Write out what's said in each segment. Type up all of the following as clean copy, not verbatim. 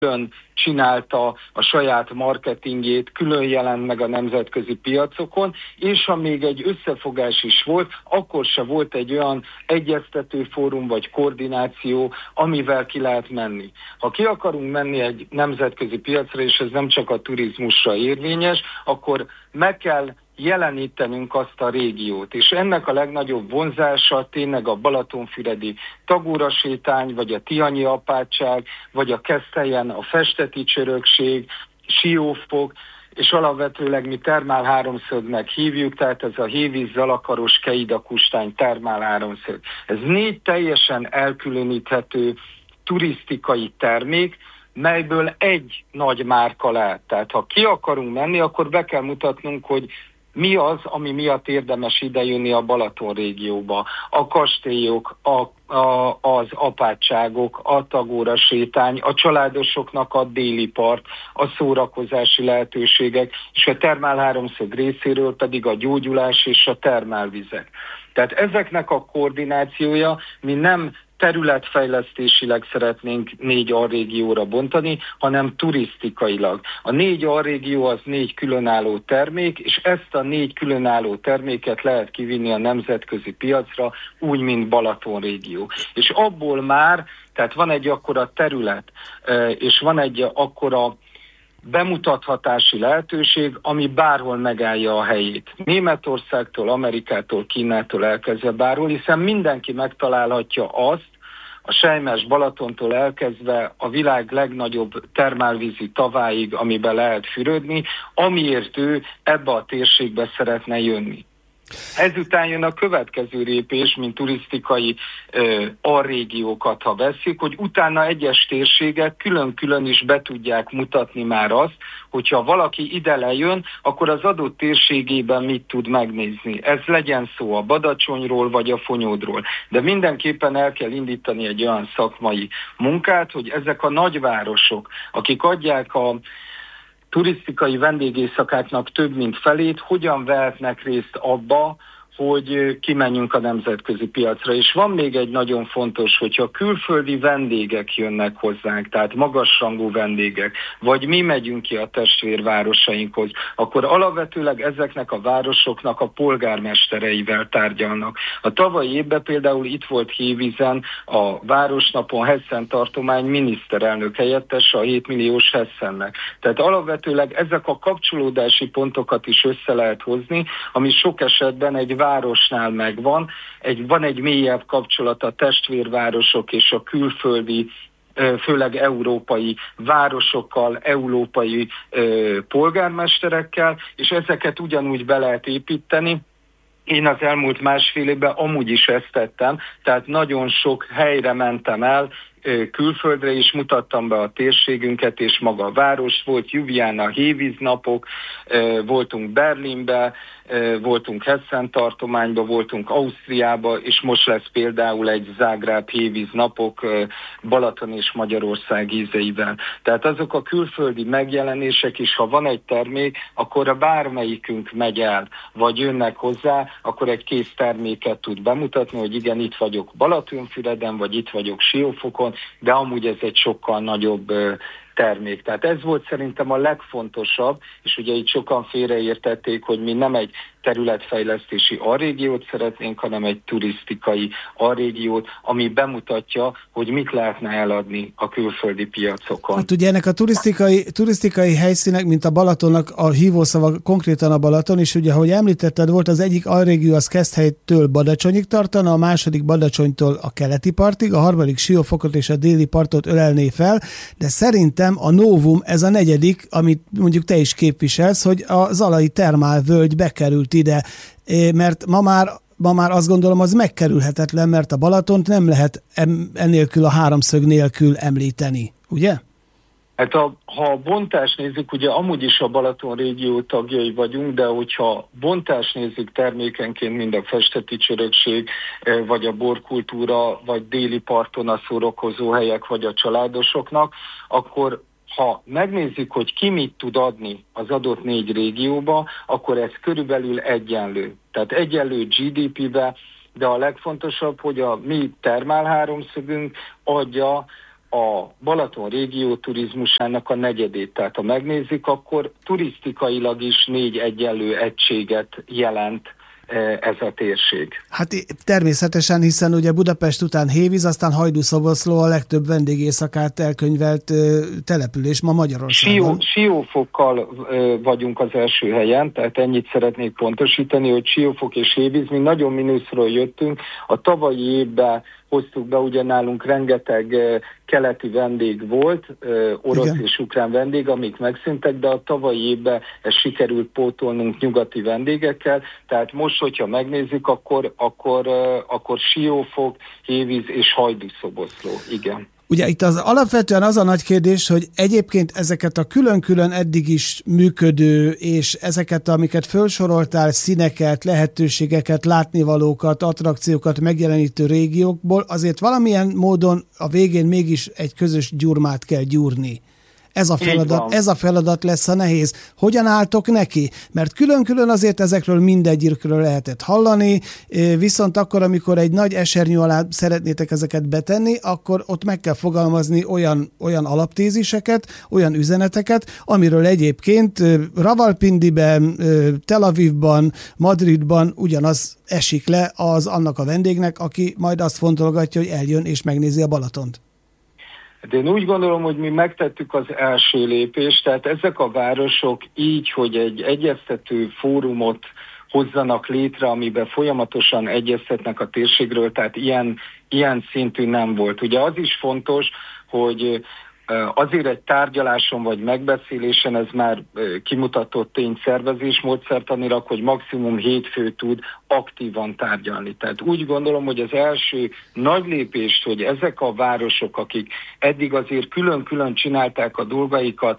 külön csinálta a saját marketingjét, külön jelent meg a nemzetközi piacokon, és ha még egy összefogás is volt, akkor se volt egy olyan egyeztető fórum vagy koordináció, amivel ki lehet menni. Ha ki akarunk menni egy nemzetközi piacra, és ez nem csak a turizmusra érvényes, akkor meg kell jelenítenünk azt a régiót, és ennek a legnagyobb vonzása tényleg a balatonfüredi Tagóra-sétány, vagy a Tihanyi apátság, vagy a Keszthelyen a festeti csörökség, Siófok, és alapvetőleg mi termál háromszögnek hívjuk, tehát ez a Hévíz, Zalakaros, Keida, Kustány termál háromszög. Ez 4 teljesen elkülöníthető turisztikai termék, melyből egy nagy márka lehet. Tehát ha ki akarunk menni, akkor be kell mutatnunk, hogy mi az, ami miatt érdemes idejönni a Balaton régióba. A kastélyok, az apátságok, a Tagóra sétány, a családosoknak a déli part, a szórakozási lehetőségek, és a termál háromszög részéről pedig a gyógyulás és a termálvizek. Tehát ezeknek a koordinációja, mi nem területfejlesztésileg szeretnénk 4 alrégióra bontani, hanem turisztikailag. A 4 alrégió az 4 különálló termék, és ezt a 4 különálló terméket lehet kivinni a nemzetközi piacra, úgy, mint Balaton régió. És abból már, tehát van egy akkora terület, és van egy akkora bemutathatási lehetőség, ami bárhol megállja a helyét. Németországtól, Amerikától, Kínától elkezdve bárhol, hiszen mindenki megtalálhatja azt, a Selymes Balatontól elkezdve a világ legnagyobb termálvízi taváig, amiben lehet fürödni, amiért ő ebbe a térségbe szeretne jönni. Ezután jön a következő lépés, mint turisztikai alrégiókat, ha veszik, hogy utána egyes térségek külön-külön is be tudják mutatni már azt, hogyha valaki ide lejön, akkor az adott térségében mit tud megnézni. Ez legyen szó a Badacsonyról vagy a Fonyódról. De mindenképpen el kell indítani egy olyan szakmai munkát, hogy ezek a nagyvárosok, akik adják a turisztikai vendégészakáknak több mint felét, hogyan vehetnek részt abba, hogy kimenjünk a nemzetközi piacra. És van még egy nagyon fontos, hogyha külföldi vendégek jönnek hozzánk, tehát magasrangú vendégek, vagy mi megyünk ki a testvérvárosainkhoz, akkor alapvetőleg ezeknek a városoknak a polgármestereivel tárgyalnak. A tavalyi évben például itt volt Hévízen a Városnapon Hessen tartomány miniszterelnök helyettes a 7 milliós Hessennek. Tehát alapvetőleg ezek a kapcsolódási pontokat is össze lehet hozni, ami sok esetben egy városnál megvan, van egy mélyebb kapcsolat a testvérvárosok és a külföldi, főleg európai városokkal, európai polgármesterekkel, és ezeket ugyanúgy be lehet építeni. Én az elmúlt másfél évben amúgy is ezt tettem, tehát nagyon sok helyre mentem el, külföldre is mutattam be a térségünket, és maga a város volt, Ljubljana Hévíz napok, voltunk Berlinbe, voltunk Hessen tartományba, voltunk Ausztriába, és most lesz például egy Zágráb Hévíz napok Balaton és Magyarország ízeivel. Tehát azok a külföldi megjelenések is, ha van egy termék, akkor a bármelyikünk megy el, vagy jönnek hozzá, akkor egy kész terméket tud bemutatni, hogy igen, itt vagyok Balatonfüreden, vagy itt vagyok Siófokon, de amúgy ez egy sokkal nagyobb termék. Tehát ez volt szerintem a legfontosabb, és ugye itt sokan félreértették, hogy mi nem egy területfejlesztési alrégiót szeretnénk, hanem egy turisztikai alrégiót, ami bemutatja, hogy mit lehetne eladni a külföldi piacokon. Hát ugye ennek a turisztikai helyszínek, mint a Balatonnak a hívószava konkrétan a Balaton, és ugye, ahogy említetted, volt az egyik alrégió, az Keszthelytől Badacsonyig tartana, a második Badacsonytól a keleti partig, a harmadik Siófokot és a déli partot ölelné fel, de szerintem a novum ez a negyedik, amit mondjuk te is képviselsz, hogy a Zalai termálvölgy bekerült ide, mert ma már azt gondolom, az megkerülhetetlen, mert a Balatont nem lehet ennélkül a háromszög nélkül említeni, ugye? Hát ha a bontást nézzük, ugye amúgy is a Balaton régió tagjai vagyunk, de hogyha bontást nézzük termékenként, mind a festeti csörökség, vagy a borkultúra, vagy déli parton a szórakozó helyek, vagy a családosoknak, akkor ha megnézzük, hogy ki mit tud adni az adott 4 régióba, akkor ez körülbelül egyenlő. Tehát egyenlő GDP-be, de a legfontosabb, hogy a mi termálháromszögünk adja a Balaton régió turizmusának a negyedét. Tehát ha megnézzük, akkor turisztikailag is 4 egyenlő egységet jelent ez a térség. Hát természetesen, hiszen ugye Budapest után Hévíz, aztán Hajdú-Szoboszló a legtöbb vendégészakát elkönyvelt település ma Magyarországon. Siófokkal vagyunk az első helyen, tehát ennyit szeretnék pontosítani, hogy Siófok és Hévíz, mi nagyon mínuszról jöttünk. A tavalyi évben hoztuk be, ugye nálunk rengeteg keleti vendég volt, orosz Igen. és ukrán vendég, amik megszűntek, de a tavalyi évben ez sikerült pótolnunk nyugati vendégekkel, tehát most, hogyha megnézzük, akkor Siófok, Hévíz és Hajdú-Szoboszló. Igen. Ugye itt alapvetően az a nagy kérdés, hogy egyébként ezeket a külön-külön eddig is működő, és ezeket, amiket felsoroltál, színeket, lehetőségeket, látnivalókat, attrakciókat megjelenítő régiókból, azért valamilyen módon a végén mégis egy közös gyurmát kell gyúrni. Ez a feladat lesz a nehéz. Hogyan álltok neki? Mert külön-külön azért ezekről mindegyikről lehetett hallani, viszont akkor, amikor egy nagy esernyő alá szeretnétek ezeket betenni, akkor ott meg kell fogalmazni olyan alaptéziseket, olyan üzeneteket, amiről egyébként Ravalpindiben, Tel Avivban, Madridban ugyanaz esik le annak a vendégnek, aki majd azt fontolgatja, hogy eljön és megnézi a Balatont. De én úgy gondolom, hogy mi megtettük az első lépést, tehát ezek a városok így, hogy egy egyeztető fórumot hozzanak létre, amiben folyamatosan egyeztetnek a térségről, tehát ilyen szintű nem volt. Ugye az is fontos, hogy azért egy tárgyaláson vagy megbeszélésen ez már kimutatott tényszervezés módszertanilag, hogy maximum 7 fő tud aktívan tárgyalni. Tehát úgy gondolom, hogy az első nagy lépést, hogy ezek a városok, akik eddig azért külön-külön csinálták a dolgaikat,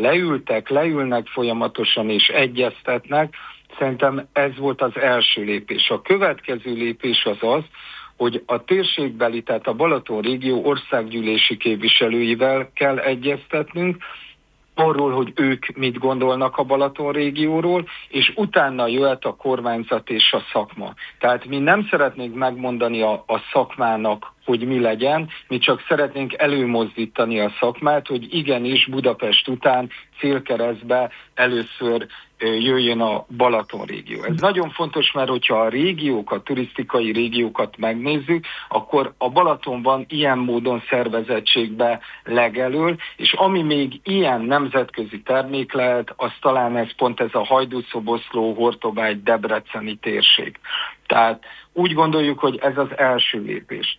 leülnek folyamatosan és egyeztetnek, szerintem ez volt az első lépés. A következő lépés az, hogy a térségbeli, tehát a Balaton régió országgyűlési képviselőivel kell egyeztetnünk, arról, hogy ők mit gondolnak a Balaton régióról, és utána jöhet a kormányzat és a szakma. Tehát mi nem szeretnénk megmondani a szakmának, hogy mi legyen, mi csak szeretnénk előmozdítani a szakmát, hogy igenis Budapest után célkeresztbe először jöjjön a Balaton régió. Ez nagyon fontos, mert hogyha a régiókat, turisztikai régiókat megnézzük, akkor a Balaton van ilyen módon szervezettségbe legelől, és ami még ilyen nemzetközi termék lehet, az talán ez a Hajdú-Szoboszló, Hortobágy, debreceni térség. Tehát úgy gondoljuk, hogy ez az első lépés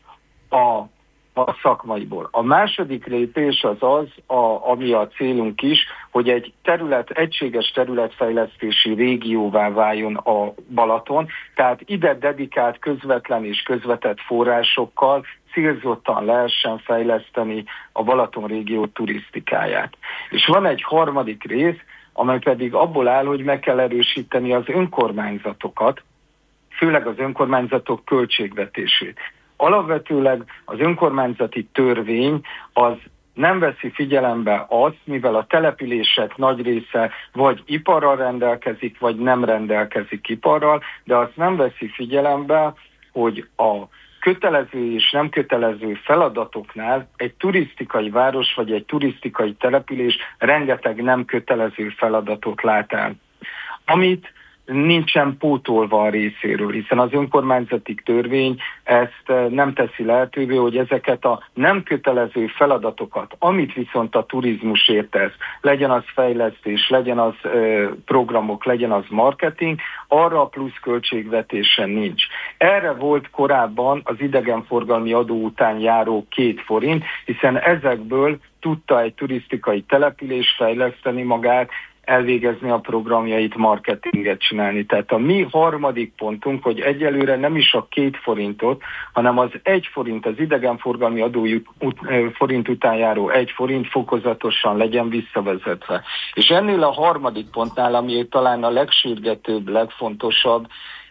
a szakmaiból. A második lépés az, ami a célunk is, hogy egy egységes területfejlesztési régióvá váljon a Balaton, tehát ide dedikált közvetlen és közvetett forrásokkal célzottan lehessen fejleszteni a Balaton régió turisztikáját. És van egy harmadik rész, amely pedig abból áll, hogy meg kell erősíteni az önkormányzatokat, főleg az önkormányzatok költségvetését. Alapvetőleg az önkormányzati törvény az nem veszi figyelembe azt, mivel a települések nagy része vagy iparral rendelkezik, vagy nem rendelkezik iparral, de azt nem veszi figyelembe, hogy a kötelező és nem kötelező feladatoknál egy turisztikai város vagy egy turisztikai település rengeteg nem kötelező feladatot lát el, amit nincsen pótolva a részéről, hiszen az önkormányzati törvény ezt nem teszi lehetővé, hogy ezeket a nem kötelező feladatokat, amit viszont a turizmusért tesz, legyen az fejlesztés, legyen az programok, legyen az marketing, arra a plusz költségvetésen nincs. Erre volt korábban az idegenforgalmi adó után járó 2 forint, hiszen ezekből tudta egy turisztikai település fejleszteni magát, elvégezni a programjait, marketinget csinálni. Tehát a mi harmadik pontunk, hogy egyelőre nem is a 2 forintot, hanem az 1 forint, az idegenforgalmi adó forint után járó 1 forint fokozatosan legyen visszavezetve. És ennél a harmadik pontnál, ami talán a legsürgetőbb, legfontosabb,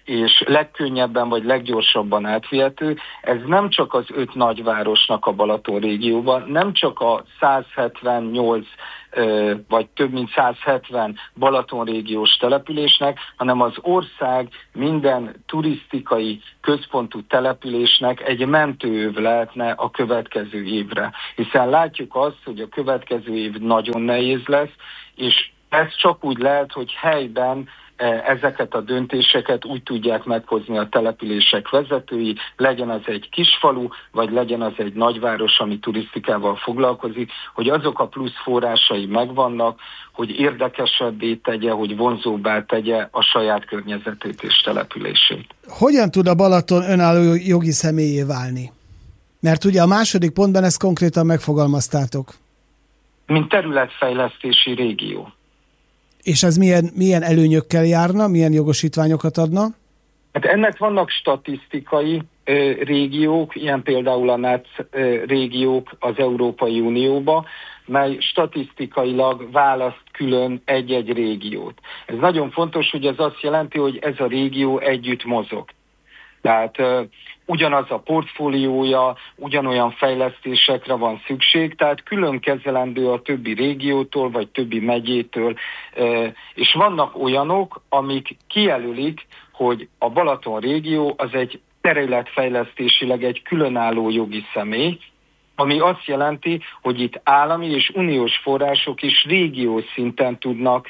és legkönnyebben vagy leggyorsabban átvihető. Ez nem csak az 5 nagyvárosnak a Balaton régióban, nem csak a 178 vagy több mint 170 Balaton régiós településnek, hanem az ország minden turisztikai központú településnek egy mentőöv lehetne a következő évre. Hiszen látjuk azt, hogy a következő év nagyon nehéz lesz, és ez csak úgy lehet, hogy helyben ezeket a döntéseket úgy tudják meghozni a települések vezetői, legyen az egy kisfalu, vagy legyen az egy nagyváros, ami turisztikával foglalkozik, hogy azok a plusz forrásai megvannak, hogy érdekesebbé tegye, hogy vonzóbbá tegye a saját környezetét és települését. Hogyan tud a Balaton önálló jogi személyé válni? Mert ugye a második pontban ezt konkrétan megfogalmaztátok. Mint területfejlesztési régió. És ez milyen előnyökkel járna, milyen jogosítványokat adna? Hát ennek vannak statisztikai régiók, ilyen például a NAC régiók az Európai Unióba, mely statisztikailag választ külön egy-egy régiót. Ez nagyon fontos, hogy ez azt jelenti, hogy ez a régió együtt mozog. Tehát ugyanaz a portfóliója, ugyanolyan fejlesztésekre van szükség, tehát külön kezelendő a többi régiótól, vagy többi megyétől, és vannak olyanok, amik kijelölik, hogy a Balaton régió az egy területfejlesztésileg egy különálló jogi személy, ami azt jelenti, hogy itt állami és uniós források is régiós szinten tudnak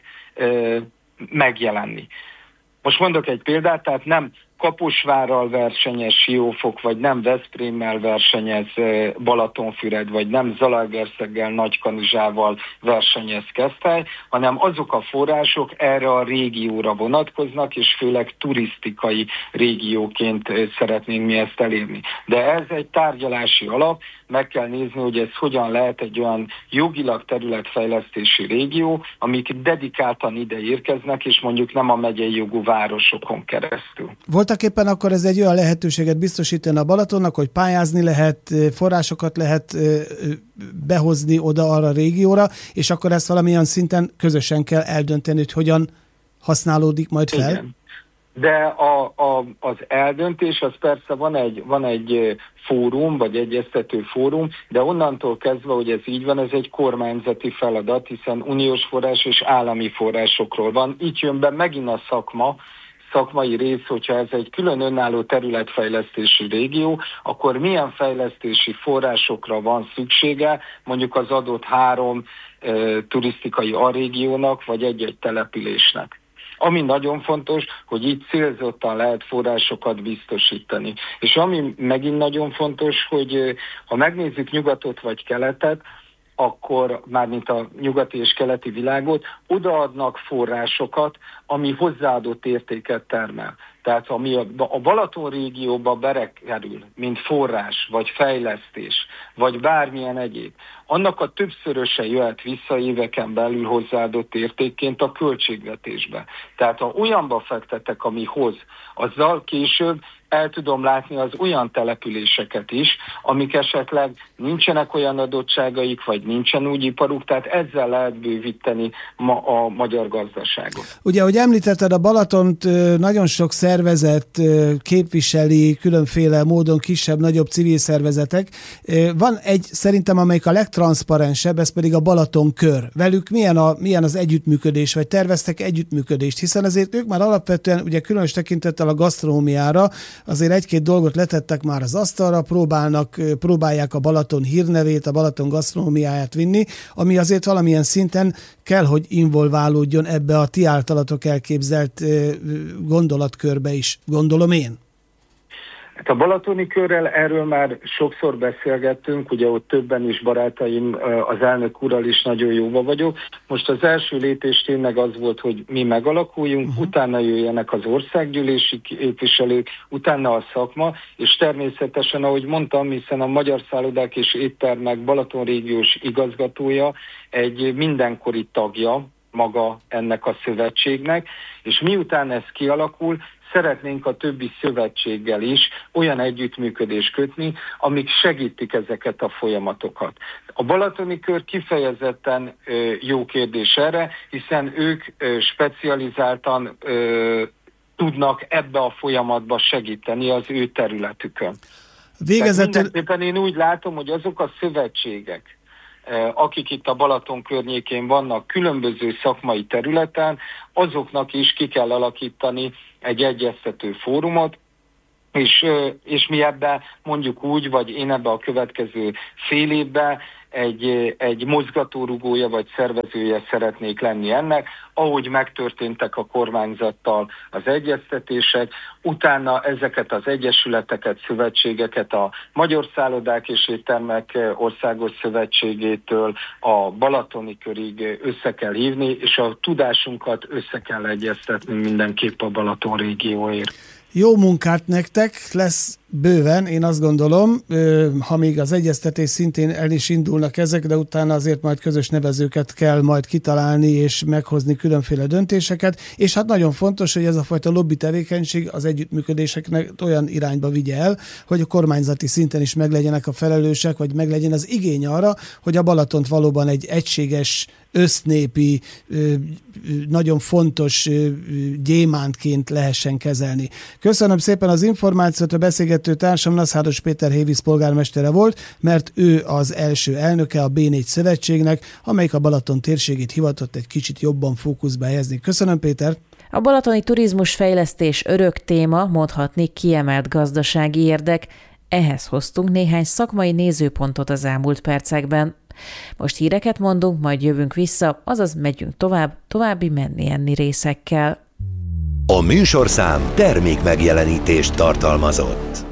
megjelenni. Most mondok egy példát, tehát nem Kaposvárral versenyez Siófok, vagy nem Veszprémmel versenyez Balatonfüred, vagy nem Zalaegerszeggel, Nagykanizsával versenyez Keszthely, hanem azok a források erre a régióra vonatkoznak, és főleg turisztikai régióként szeretnénk mi ezt elérni. De ez egy tárgyalási alap, meg kell nézni, hogy ez hogyan lehet egy olyan jogilag területfejlesztési régió, amik dedikáltan ide érkeznek, és mondjuk nem a megyei jogú városokon keresztül. Voltak éppen akkor ez egy olyan lehetőséget biztosítani a Balatonnak, hogy pályázni lehet, forrásokat lehet behozni oda arra a régióra, és akkor ezt valamilyen szinten közösen kell eldönteni, hogy hogyan használódik majd fel. Igen. De az eldöntés, az persze van egy fórum, vagy egyeztető fórum, de onnantól kezdve, hogy ez így van, ez egy kormányzati feladat, hiszen uniós forrás és állami forrásokról van. Itt jön be megint a szakmai rész, hogyha ez egy külön önálló területfejlesztési régió, akkor milyen fejlesztési forrásokra van szüksége, mondjuk az adott 3 turisztikai alrégiónak, vagy egy-egy településnek. Ami nagyon fontos, hogy itt célzottan lehet forrásokat biztosítani. És ami megint nagyon fontos, hogy ha megnézzük nyugatot vagy keletet, akkor mármint a nyugati és keleti világot, odaadnak forrásokat, ami hozzáadott értéket termel. Tehát ami a Balaton régióba bekerül, mint forrás, vagy fejlesztés, vagy bármilyen egyéb, annak a többszöröse jöhet vissza éveken belül hozzáadott értékként a költségvetésbe. Tehát ha olyanba fektetek, ami hoz, azzal később el tudom látni az olyan településeket is, amik esetleg nincsenek olyan adottságaik, vagy nincsen úgy iparuk, tehát ezzel lehet bővíteni a magyar gazdaságot. Ugye, ahogy említetted, a Balatont nagyon sok szervezet képviseli, különféle módon kisebb-nagyobb civil szervezetek. Van egy szerintem, amelyik a legtranszparensebb, ez pedig a Balaton kör. Velük milyen az együttműködés, vagy terveztek együttműködést, hiszen azért ők már alapvetően, ugye különös tekintettel a gasztronómiára, azért egy-két dolgot letettek már az asztalra, próbálják a Balaton hírnevét, a Balaton gasztronómiáját vinni, ami azért valamilyen szinten kell, hogy involválódjon ebbe a ti általatok elképzelt gondolatkörbe is, gondolom én. Hát a balatoni körrel erről már sokszor beszélgettünk, ugye ott többen is barátaim, az elnök úrral is nagyon jóba vagyok. Most az első lépés tényleg az volt, hogy mi megalakuljunk, utána jöjjenek az országgyűlési képviselők, utána a szakma, és természetesen, ahogy mondtam, hiszen a Magyar Szállodák és Éttermek Balaton régiós igazgatója egy mindenkori tagja maga ennek a szövetségnek, és miután ez kialakul, szeretnénk a többi szövetséggel is olyan együttműködést kötni, amik segítik ezeket a folyamatokat. A balatoni kör kifejezetten jó kérdés erre, hiszen ők specializáltan tudnak ebbe a folyamatba segíteni az ő területükön. Végezetül... Én úgy látom, hogy azok a szövetségek, akik itt a Balaton környékén vannak különböző szakmai területen, azoknak is ki kell alakítani egy egyeztető fórumot, és mi ebben mondjuk úgy, vagy én ebben a következő fél évben egy mozgatórugója vagy szervezője szeretnék lenni ennek, ahogy megtörténtek a kormányzattal az egyeztetések, utána ezeket az egyesületeket, szövetségeket a Magyar Szállodák és Éttermek Országos Szövetségétől a balatoni körig össze kell hívni, és a tudásunkat össze kell egyeztetni mindenképp a Balaton régióért. Jó munkát nektek, lesz bőven, én azt gondolom, ha még az egyeztetés szintén el is indulnak ezek, de utána azért majd közös nevezőket kell majd kitalálni és meghozni különféle döntéseket, és hát nagyon fontos, hogy ez a fajta lobby tevékenység az együttműködéseknek olyan irányba vigye el, hogy a kormányzati szinten is meglegyenek a felelősek, vagy meglegyen az igény arra, hogy a Balatont valóban egy egységes, össznépi, nagyon fontos gyémántként lehessen kezelni. Köszönöm szépen az információt, a beszélgető társam Naszáros Péter Hévíz polgármestere volt, mert ő az első elnöke a B4 szövetségnek, amelyik a Balaton térségét hivatott egy kicsit jobban fókuszba helyezni. Köszönöm, Péter! A balatoni turizmusfejlesztés örök téma, mondhatni kiemelt gazdasági érdek. Ehhez hoztunk néhány szakmai nézőpontot az elmúlt percekben. Most híreket mondunk, majd jövünk vissza, azaz megyünk további menni-enni részekkel. A műsorszám termék megjelenítést tartalmazott.